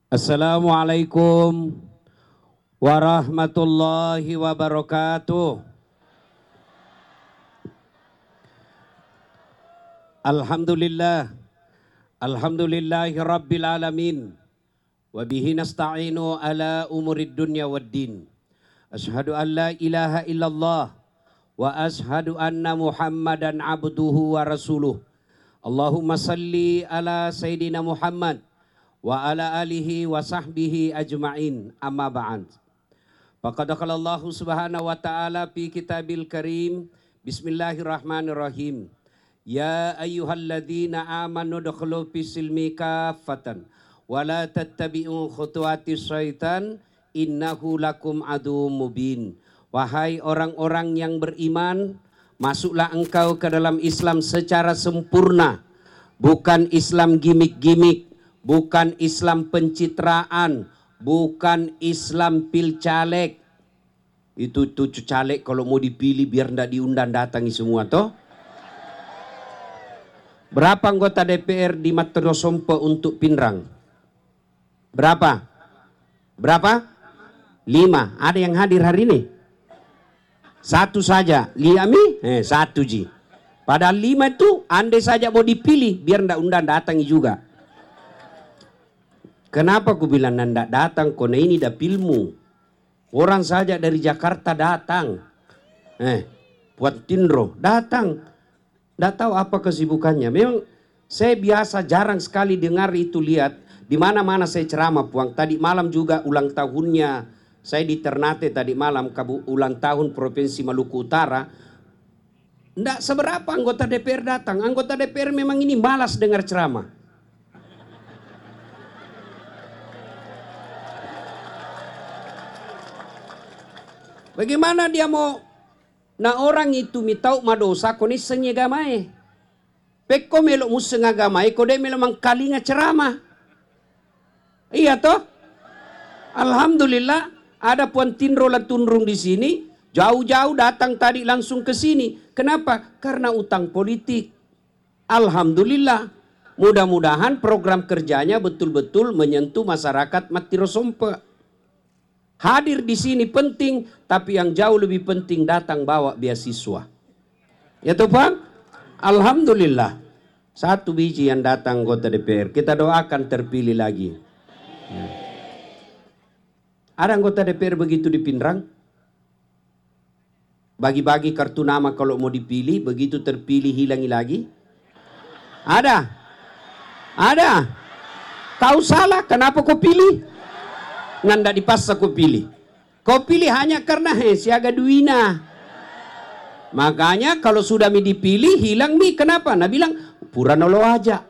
Assalamualaikum warahmatullahi wabarakatuh. Alhamdulillahi rabbil alamin. Wa bihi nasta'inu ala umurid dunya waddin. Ashhadu an la ilaha illallah wa ashhadu anna Muhammadan abduhu wa rasuluh. Allahumma salli ala Sayyidina Muhammad wa ala alihi wa sahbihi ajma'in, amma ba'd. Faqad qala Allah subhanahu wa ta'ala fi kitabil karim, bismillahirrahmanirrahim. Ya ayyuhalladzina amanu dukhulu fis silmi kaffatan wa la tattabi'u khutuwatis syaitan innahu lakum aduwwum mubin. Wahai orang-orang yang beriman, masuklah engkau ke dalam Islam secara sempurna, bukan Islam gimik-gimik, bukan Islam pencitraan, bukan Islam pil caleg. Itu caleg kalau mau dipilih biar ndak diundang datangi semua toh. Berapa anggota DPR di Matrosompo untuk Pinrang? Berapa? 5. Ada yang hadir hari ini? 1 saja. Liami? 1 ji. Padahal 5 itu andai saja mau dipilih biar ndak undang datangi juga. Kenapa aku bilang nanda datang? Karena ini dapilmu. Orang saja dari Jakarta datang. Buat Tindro datang. Tidak tahu apa kesibukannya. Memang saya biasa jarang sekali dengar itu, lihat. Di mana-mana saya ceramah puang. Tadi malam juga ulang tahunnya. Saya di Ternate tadi malam ulang tahun Provinsi Maluku Utara. Tidak seberapa anggota DPR datang. Anggota DPR memang ini malas dengar ceramah. Bagaimana dia mau na orang itu mitau madosa koni senyegamai. Peko melok museng agamai kode melo mangkalinga ceramah. Iya toh? Alhamdulillah ada Puan Tindro Latunrung di sini, jauh-jauh datang tadi langsung ke sini. Kenapa? Karena utang politik. Alhamdulillah. Mudah-mudahan program kerjanya betul-betul menyentuh masyarakat Matirosompo. Hadir di sini penting, tapi yang jauh lebih penting datang bawa beasiswa. Ya toh Pak? Alhamdulillah. 1 biji yang datang anggota DPR. Kita doakan terpilih lagi. Ada anggota DPR begitu di Pinrang? Bagi-bagi kartu nama kalau mau dipilih, begitu terpilih hilangi lagi? Ada? Kau salah, kenapa kau pilih? Nanda dipaksa kau pilih. Kau pilih hanya karena siaga duina. Makanya kalau sudah mi dipilih hilang mi. Kenapa? Nah bilang puranoloh aja.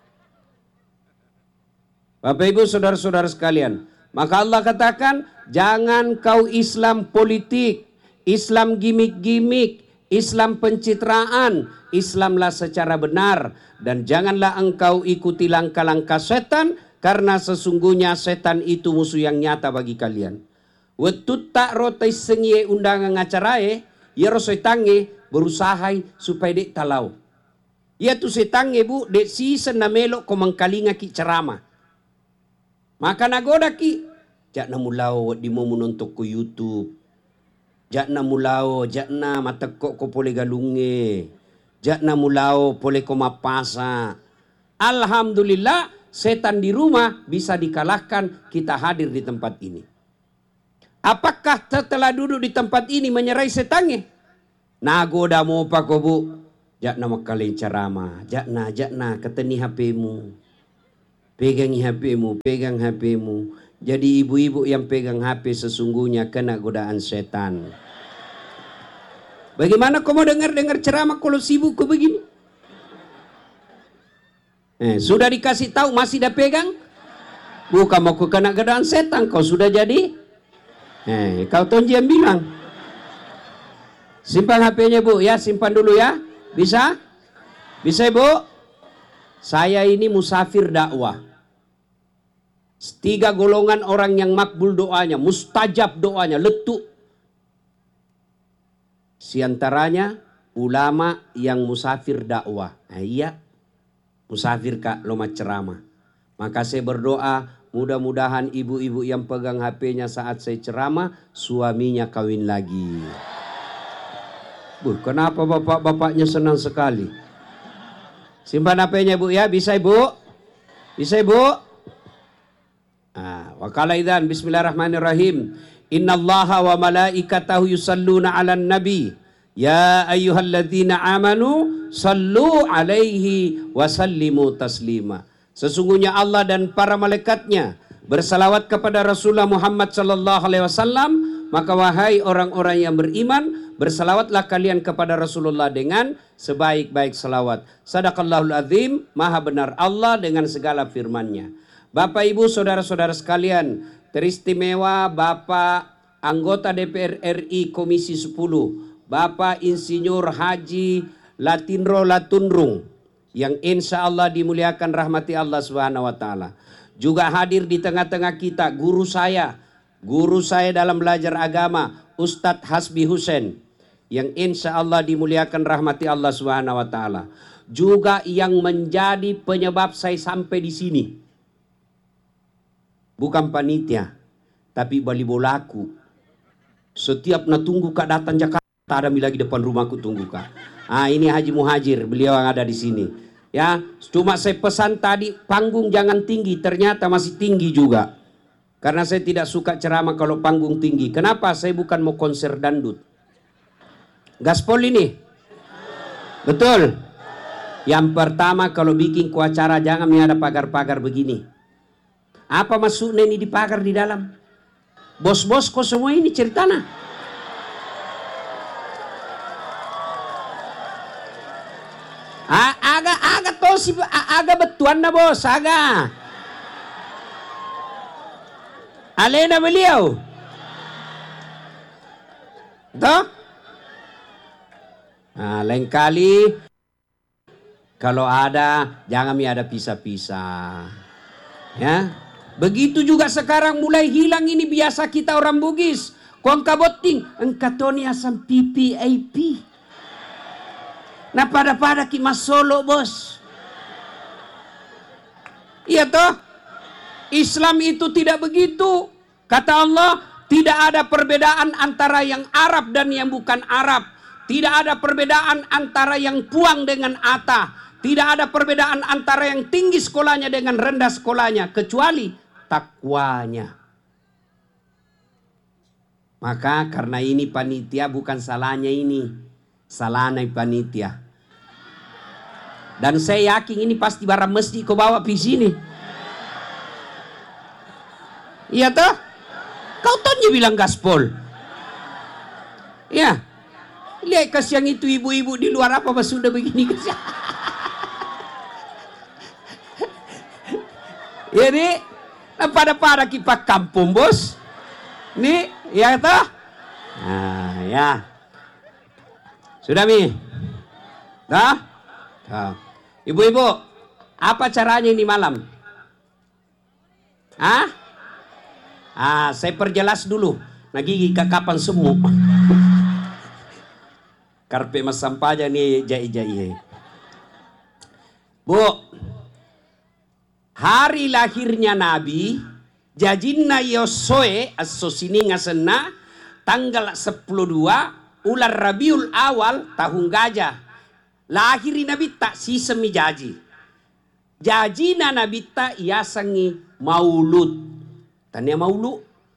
Bapak Ibu saudara-saudara sekalian. Maka Allah katakan jangan kau Islam politik, Islam gimik-gimik, Islam pencitraan. Islamlah secara benar. Dan janganlah engkau ikuti langkah-langkah setan. Karena sesungguhnya setan itu musuh yang nyata bagi kalian. Wetut tak rotai sengie undangan ngacarae, ya rosetange berusaha supaya dek talau. Ya tu setange bu, dek season na melok ko mangkalinga ki ceramah. Maka nagoda ki, jak na mulao di mo menontok ko YouTube. Jak na mulao, jak na matekok ko pole galunge. Jak na mulao pole ko mapasa. Alhamdulillah. Setan di rumah bisa dikalahkan, kita hadir di tempat ini. Apakah setelah duduk di tempat ini menyerai setannya? Nagoda mo pa ko bu. Jakna makalin ceramah. Jakna keteni HP-mu. Pegangi HP-mu, pegang HP-mu. Jadi ibu-ibu yang pegang HP sesungguhnya kena godaan setan. Bagaimana kau mau dengar ceramah kalau sibuk kau begini? Sudah dikasih tahu masih dah pegang? Bukan mau kena godaan setan, kau sudah jadi? Kau tonjian bilang. Simpan HP-nya bu ya, simpan dulu ya. Bisa? Bisa bu? Saya ini musafir dakwah. 3 golongan orang yang makbul doanya, mustajab doanya, letuk. Si antaranya ulama yang musafir dakwah. Iya. Musafir kak loma ceramah. Maka saya berdoa Mudah-mudahan ibu-ibu yang pegang HP-nya saat saya ceramah, suaminya kawin lagi. Kenapa bapak-bapaknya senang sekali? Simpan HP-nya Bu ya, bisa Ibu? Bisa Ibu? Wakala idzan, bismillahirrahmanirrahim. Innallaha wa malaikatahu yusalluna 'alan nabi. Ya ayyuhalladzina amanu sallu 'alaihi wa sallimu taslima. Sesungguhnya Allah dan para malaikatnya bersalawat kepada Rasulullah Muhammad sallallahu alaihi wasallam, maka wahai orang-orang yang beriman, bersalawatlah kalian kepada Rasulullah dengan sebaik-baik salawat. Sadaqallahul azim, maha benar Allah dengan segala firman-Nya. Bapak Ibu saudara-saudara sekalian, teristimewa Bapak anggota DPR RI Komisi 10, Bapak Insinyur Haji Latinro Latunrung, yang insya Allah dimuliakan rahmati Allah Subhanahu wa taala. Juga hadir di tengah-tengah kita guru saya dalam belajar agama, Ustadz Hasbi Hussein, yang insya Allah dimuliakan rahmati Allah Subhanahu wa taala. Juga yang menjadi penyebab saya sampai di sini. Bukan panitia, tapi bali bolaku. Setiap na tunggu kak datang Jakarta, ada lagi depan rumahku tunggu kak. Ini Haji Muhajir, beliau yang ada di sini. Ya, cuma saya pesan tadi panggung jangan tinggi, ternyata masih tinggi juga. Karena saya tidak suka ceramah kalau panggung tinggi. Kenapa? Saya bukan mau konser dangdut. Gaspol ini? Betul. Yang pertama kalau bikin acara jangan ada pagar-pagar begini. Apa maksudnya ini di pagar di dalam? Bos-bos kok semua ini ceritanya? Agak tau sih, agak betuan na bos, agak. Alena beliau. Toh? Lain kali kalau ada jangan ada pisah-pisah. Ya. Begitu juga sekarang mulai hilang ini biasa kita orang Bugis. Kuang kaboting, engkatoni asam PPAP. Nah pada ki mas solo bos. Iya toh? Islam itu tidak begitu. Kata Allah, tidak ada perbedaan antara yang Arab dan yang bukan Arab. Tidak ada perbedaan antara yang puang dengan ata. Tidak ada perbedaan antara yang tinggi sekolahnya dengan rendah sekolahnya. Kecuali takwanya. Maka karena ini panitia bukan salahnya ini. Salahnya panitia. Dan saya yakin ini pasti barang mesti kau bawa di sini. Iya toh? Kau tanya bilang gaspol. Ya. Lihat kasihan itu ibu-ibu di luar apa sudah begini kasihan. Jadi pada kipak kampung bos. Nih, ya toh? Nah, ya. Sudah mi? Dah? Ibu-ibu, apa caranya ini malam? Saya perjelas dulu. Nah gigi kapan semua. Karpe mas sampahnya nih jai-jai. Bu, hari lahirnya Nabi, jajinna Yosue asosini ngasena tanggal 12 ular Rabiul Awal tahun gajah. Lahiri Nabi tak sisemi jaji. Jajina Nabi tak iasangi maulud. Tanya maulud.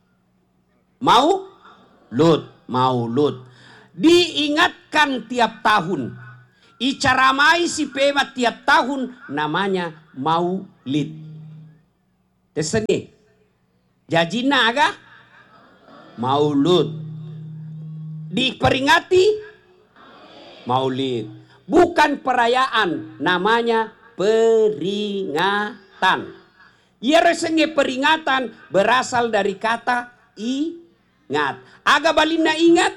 Maulud. Diingatkan tiap tahun. Icaramai si pema tiap tahun namanya maulid. Teseni. Jajina aga maulud. Diperingati maulid. Bukan perayaan, namanya peringatan. Ya resenge peringatan berasal dari kata ingat. Aga balina ingat,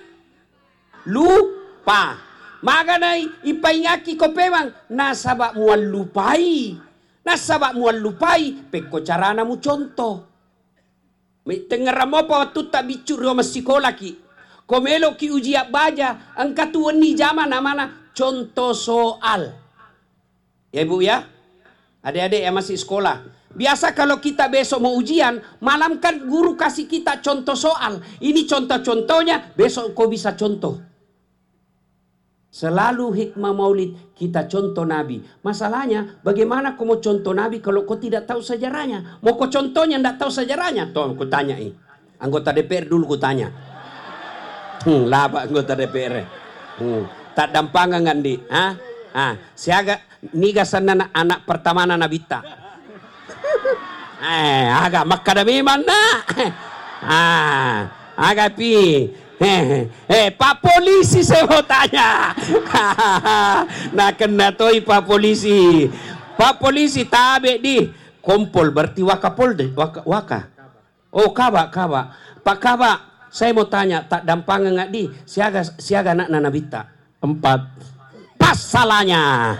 lupa. Maganay ipaingaki ko pemang nasaba mual lupai. Nasaba mual lupai, peko carana mo contoh. May tengara mo pa tuta bicuro masikola ki. Komelo ki ujiya baja, ang katuan ni jama namana contoh soal. Ya Ibu ya? Adik-adik yang masih sekolah. Biasa kalau kita besok mau ujian, malam kan guru kasih kita contoh soal. Ini contoh-contohnya, besok kau bisa contoh. Selalu hikmah maulid kita contoh Nabi. Masalahnya bagaimana kau mau contoh Nabi kalau kau tidak tahu sejarahnya? Mau kau contohnya tidak tahu sejarahnya? Tuh kau tanya anggota DPR dulu kau tanya. Laba anggota DPR. Tak dampangan ngandi. Siaga niga sana anak pertama Nabita. Agak makadami mana? Agak pi. Pak polisi saya mau tanya. Nah kena toy Pak polisi. Pak polisi tabe di kompol berarti wakapolda waka. Oh kaba. Pak kaba saya mau tanya tak dampangan nggak di siaga anak Nabita 4. Pas salahnya.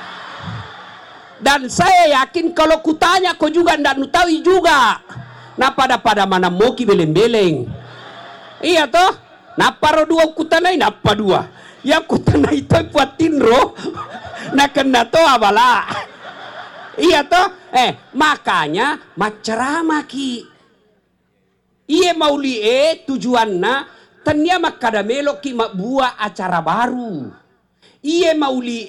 Dan saya yakin kalau kutanya kau juga ndak tahu juga. Nah pada mana moki beleng-beleng. Iya toh. Naparo 2 kutanay napa 2. Yang kutanay ito puatinro. Na kena to abala. Iya toh. Makanya macerama ki. Iya mauli tujuanna tanya makadamelo ki buat acara baru. Iya mauli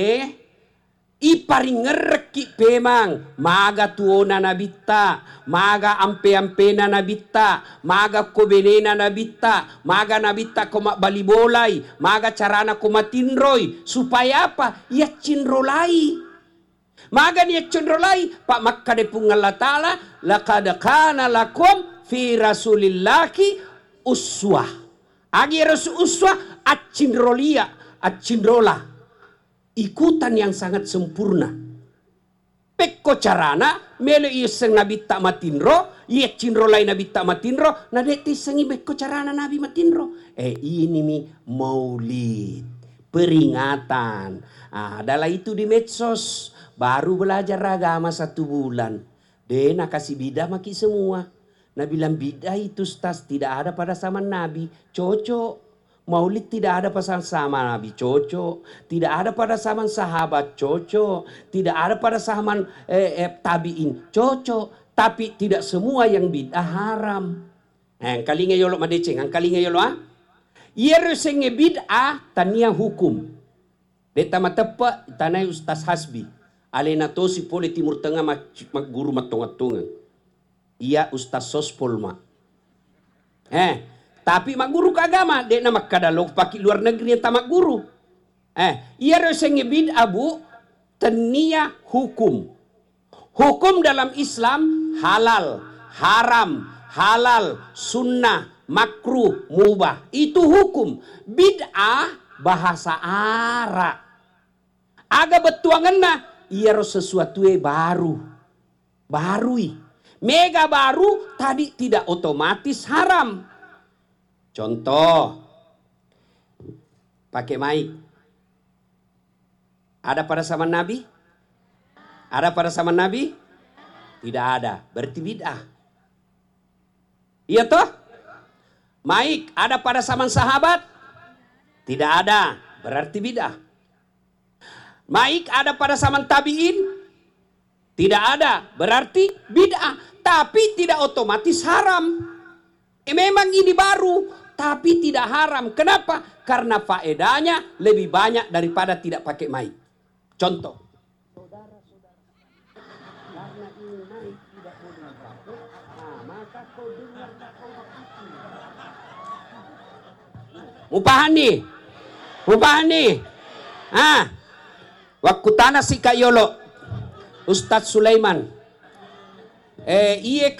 iparingerek ki pemang maga tuona nabita, maga ampe-ampe na nabita, maga kobene na nabita, maga nabita koma balibolay, maga carana koma tinroy, supaya apa? Ya cinrolai. Maga niya cinrolai, Pak makkade pungal ta'ala, laqad kana lakum fi rasulillahi uswah. Agi rasul uswah at cinrola. Ikutan yang sangat sempurna. Pekko carana melo iseng nabi tak matinro, ye cinro lain nabi tak matinro, nadeti sengi pekko carana nabi matinro. Ini mi maulid, peringatan. Adalah itu di medsos, baru belajar agama 1 bulan. Dena kasih bidah maki semua. Nah bilang bidah itu ustaz tidak ada pada zaman nabi, cocok. Maulid tidak ada pada zaman Nabi, cocok. Tidak ada pada zaman sahabat, cocok. Tidak ada pada zaman tabiin, cocok. Tapi tidak semua yang bid'ah haram. Kali ngayolo madeceng, kali ngayolo Yereseng bid'ah tania hukum. Deta matepa tanay Ustaz Hasbi. Alena to si poli Timur Tengah guru matungat-tungan. Iya Ustaz Sospol ma. Tapi mak guru keagama, dia nama kadalog pakai luar negeri yang tamak guru. Ia reseng bid'ah bu, tenia hukum. Hukum dalam Islam halal, haram, halal, sunnah, makruh, mubah. Itu hukum. Bid'ah bahasa Arab. Aga betuangan na, ia sesuatu baru. Barui. Mega baru tadi tidak otomatis haram. Contoh, pakai mic. Ada pada zaman Nabi? Ada pada zaman Nabi? Tidak ada, berarti bid'ah. Iya toh? Mic ada pada zaman sahabat? Tidak ada, berarti bid'ah. Mic ada pada zaman tabi'in? Tidak ada, berarti bid'ah. Tapi tidak otomatis haram. Memang ini baru. Tapi tidak haram. Kenapa? Karena faedahnya lebih banyak daripada tidak pakai mic. Contoh. Saudara-saudara, karena ini mic tidak boleh dipakai, maka kau dengar Mupahan nih. Waktu tanah si Kayolo, Ustadz Sulaiman. Iye